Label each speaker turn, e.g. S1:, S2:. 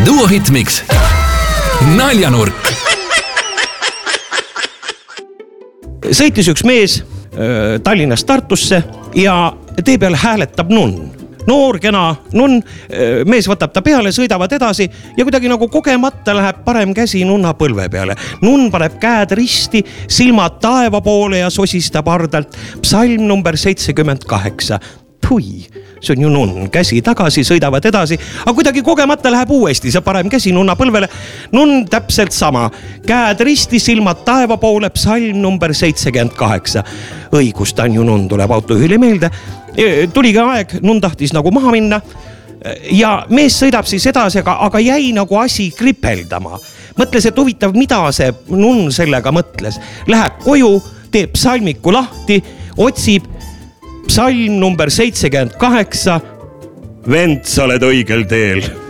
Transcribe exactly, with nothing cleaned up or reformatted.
S1: Duo Hitmix. Naljanurk.
S2: Sõitis üks mees Tallinnast Tartusse ja tee peal hääletab nunn. Noor, kena nunn, mees võtab ta peale, sõidavad edasi ja kuidagi nagu kogemata läheb parem käsi nunna põlve peale. Nunn paneb käed risti, silmad taeva poole ja sosistab hardalt. Psalm number seitsekümmend kaheksa. Pui, see on ju nunn. Käsi tagasi, sõidavad edasi, aga kuidagi kogemata läheb uuesti see parem käsi nunna põlvele. Nunn täpselt sama. Käed risti, silmad taeva poole, psalm number seitsekümmend kaheksa. Õigust on ju nunn, tuleb autojuhile meelde. Tuli ka aeg, nunn tahtis nagu maha minna ja mees sõidab siis edasi, aga, aga jäi nagu asi kripeldama. Mõtles, et huvitav, mida see nunn sellega mõtles. Läheb koju, teeb psalmiku lahti, otsib psalm number seitsekümmend kaheksa. Vend, sa oled õigel teel.